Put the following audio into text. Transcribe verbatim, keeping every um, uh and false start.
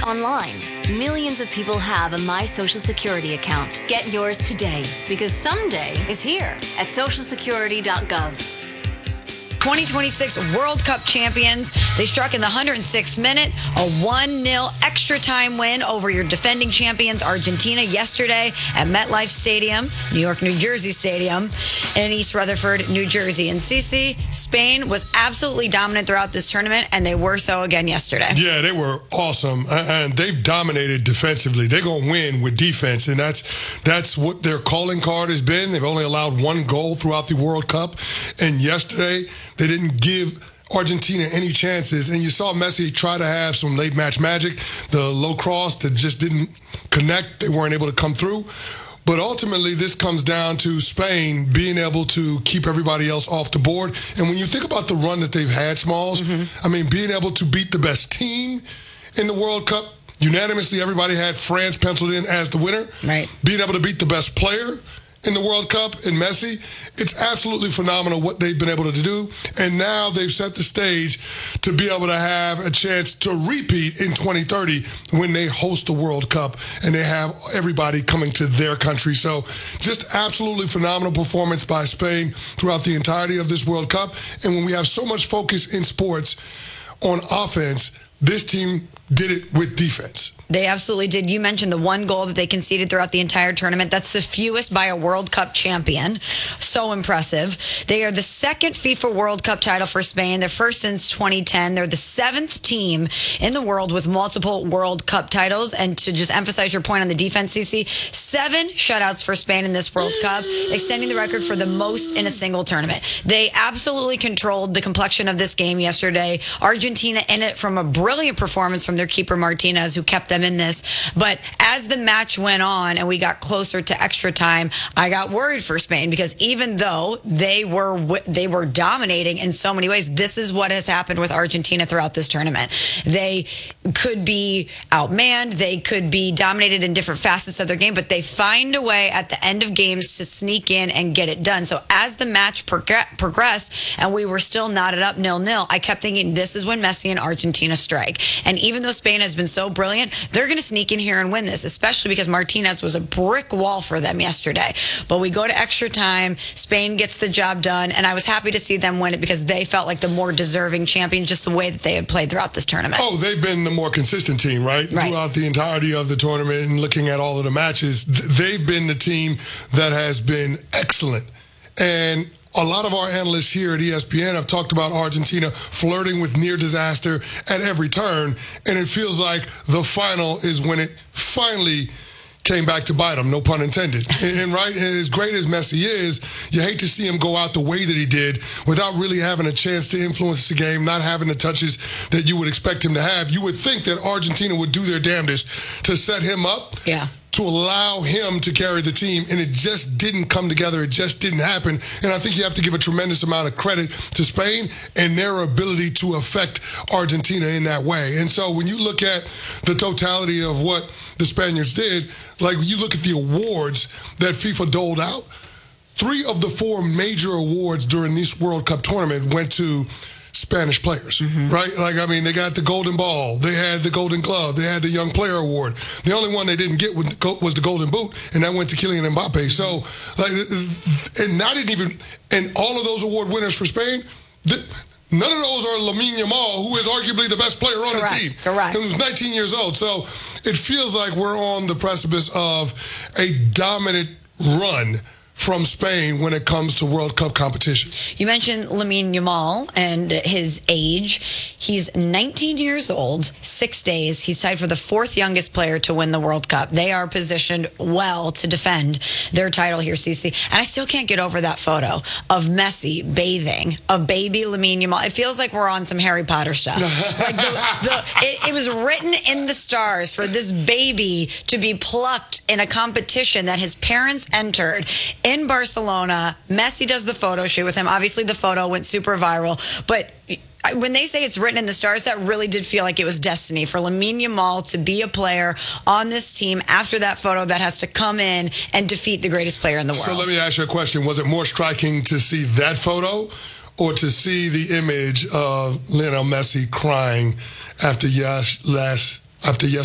Online, millions of people have a My Social Security account. Get yours today, because someday is here at social security dot gov. twenty twenty-six World Cup champions. They struck in the one hundred sixth minute, a one nil extra time win over your defending champions Argentina yesterday at MetLife Stadium, New York, New Jersey Stadium, in East Rutherford, New Jersey. And Cece, Spain was absolutely dominant throughout this tournament, and they were so again yesterday. Yeah, they were awesome, and they've dominated defensively. They're going to win with defense, and that's that's what their calling card has been. They've only allowed one goal throughout the World Cup, and yesterday they didn't give Argentina any chances. And you saw Messi try to have some late match magic, the low cross that just didn't connect. They weren't able to come through. But ultimately, this comes down to Spain being able to keep everybody else off the board. And when you think about the run that they've had, Smalls, mm-hmm. I mean, being able to beat the best team in the World Cup, unanimously, everybody had France penciled in as the winner. Right. Being able to beat the best player in the World Cup in Messi, it's absolutely phenomenal what they've been able to do. And now they've set the stage to be able to have a chance to repeat in twenty thirty when they host the World Cup and they have everybody coming to their country. So just absolutely phenomenal performance by Spain throughout the entirety of this World Cup. And when we have so much focus in sports on offense, this team did it with defense. They absolutely did. You mentioned the one goal that they conceded throughout the entire tournament. That's the fewest by a World Cup champion. So impressive. They are the second FIFA World Cup title for Spain. They're first since twenty ten. They're the seventh team in the world with multiple World Cup titles. And to just emphasize your point on the defense, C C, seven shutouts for Spain in this World Cup, extending the record for the most in a single tournament. They absolutely controlled the complexion of this game yesterday. Argentina in it from a brilliant performance from their keeper Martinez, who kept them in this. But as the match went on and we got closer to extra time, I got worried for Spain, because even though they were they were dominating in so many ways, this is what has happened with Argentina throughout this tournament. They could be outmanned, they could be dominated in different facets of their game, but they find a way at the end of games to sneak in and get it done. So as the match prog- progressed and we were still knotted up nil nil, I kept thinking this is when Messi and Argentina strike. And even though Spain has been so brilliant, they're going to sneak in here and win this, especially because Martinez was a brick wall for them yesterday. But we go to extra time, Spain gets the job done, and I was happy to see them win it because they felt like the more deserving champion, just the way that they had played throughout this tournament. Oh, they've been the more consistent team, right? right. Throughout the entirety of the tournament and looking at all of the matches, they've been the team that has been excellent. And a lot of our analysts here at E S P N have talked about Argentina flirting with near disaster at every turn, and it feels like the final is when it finally came back to bite them, no pun intended. And, and right, and as great as Messi is, you hate to see him go out the way that he did without really having a chance to influence the game, not having the touches that you would expect him to have. You would think that Argentina would do their damnedest to set him up. Yeah. To allow him to carry the team, and it just didn't come together. It just didn't happen. And I think you have to give a tremendous amount of credit to Spain and their ability to affect Argentina in that way. And so when you look at the totality of what the Spaniards did, like you look at the awards that FIFA doled out, three of the four major awards during this World Cup tournament went to Spanish players, mm-hmm. right? Like, I mean, they got the Golden Ball, they had the Golden Glove, they had the Young Player Award. The only one they didn't get was the Golden Boot, and that went to Kylian Mbappe. So, like, and not even, and all of those award winners for Spain, none of those are Lamine Yamal, who is arguably the best player on Correct. the team. Correct. He was nineteen years old. So it feels like we're on the precipice of a dominant run from Spain when it comes to World Cup competition. You mentioned Lamine Yamal and his age. He's nineteen years old, six days. He's tied for the fourth youngest player to win the World Cup. They are positioned well to defend their title here, Cece. And I still can't get over that photo of Messi bathing a baby Lamine Yamal. It feels like we're on some Harry Potter stuff. Like the, the, it, it was written in the stars for this baby to be plucked in a competition that his parents entered in Barcelona. Messi does the photo shoot with him. Obviously, the photo went super viral. But when they say it's written in the stars, that really did feel like it was destiny for Lamine Yamal to be a player on this team after that photo that has to come in and defeat the greatest player in the world. So let me ask you a question. Was it more striking to see that photo or to see the image of Lionel Messi crying after yes, last after yes?